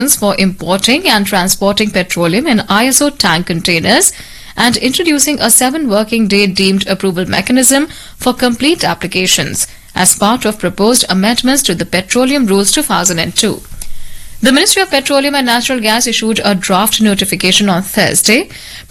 for importing and transporting petroleum in ISO tank containers and introducing a 7-working-day deemed approval mechanism for complete applications as part of proposed amendments to the Petroleum Rules 2002. The Ministry of Petroleum and Natural Gas issued a draft notification on Thursday